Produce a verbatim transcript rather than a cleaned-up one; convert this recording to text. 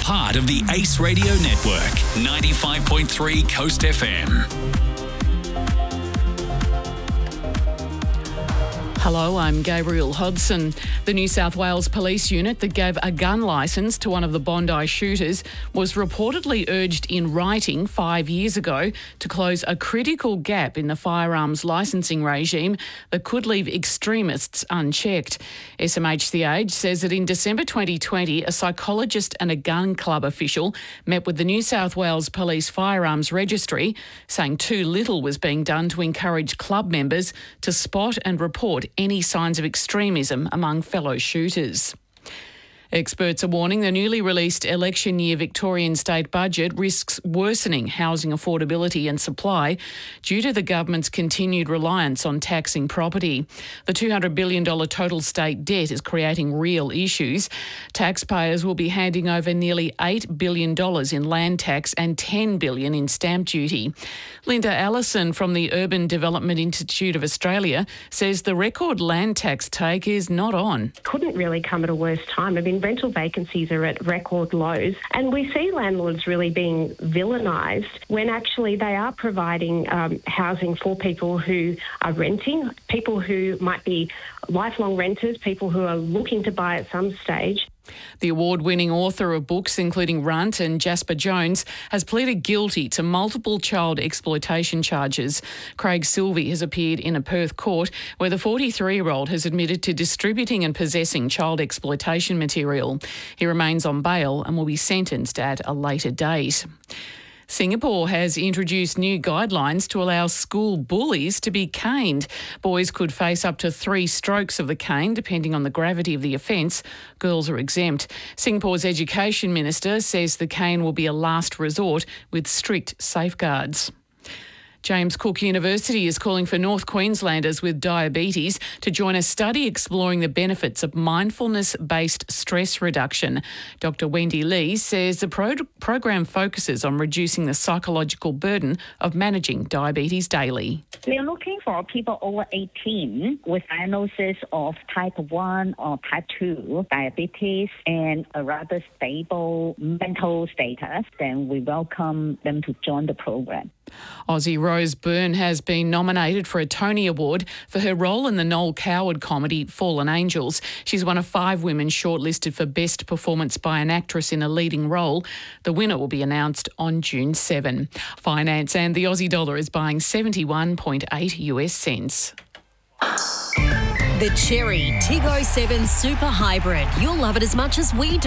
part of the Ace Radio Network, ninety-five point three Coast F M. Hello, I'm Gabriel Hodson. The New South Wales Police unit that gave a gun licence to one of the Bondi shooters was reportedly urged in writing five years ago to close a critical gap in the firearms licensing regime that could leave extremists unchecked. S M H C Age says that in December twenty twenty, a psychologist and a gun club official met with the New South Wales Police Firearms Registry, saying too little was being done to encourage club members to spot and report any signs of extremism among fellow shooters. Experts are warning the newly released election year Victorian state budget risks worsening housing affordability and supply due to the government's continued reliance on taxing property. The two hundred billion dollars total state debt is creating real issues. Taxpayers will be handing over nearly eight billion dollars in land tax and ten billion dollars in stamp duty. Linda Allison from the Urban Development Institute of Australia says the record land tax take is not on. Couldn't really come at a worse time. I mean, rental vacancies are at record lows, and we see landlords really being villainised when actually they are providing um, housing for people who are renting, people who might be lifelong renters, people who are looking to buy at some stage. The award-winning author of books including Runt and Jasper Jones has pleaded guilty to multiple child exploitation charges. Craig Silvey has appeared in a Perth court where the forty-three-year-old has admitted to distributing and possessing child exploitation material. He remains on bail and will be sentenced at a later date. Singapore has introduced new guidelines to allow school bullies to be caned. Boys could face up to three strokes of the cane, depending on the gravity of the offence. Girls are exempt. Singapore's Education Minister says the cane will be a last resort with strict safeguards. James Cook University is calling for North Queenslanders with diabetes to join a study exploring the benefits of mindfulness-based stress reduction. Doctor Wendy Lee says the pro- program focuses on reducing the psychological burden of managing diabetes daily. We are looking for people over eighteen with diagnosis of type one or type two diabetes and a rather stable mental status. Then we welcome them to join the program. Aussie Rose Byrne has been nominated for a Tony Award for her role in the Noel Coward comedy Fallen Angels. She's one of five women shortlisted for Best Performance by an Actress in a Leading Role. The winner will be announced on June seventh. Finance and the Aussie dollar is buying seventy-one point eight US cents. The Cherry Tiggo seven Super Hybrid. You'll love it as much as we do.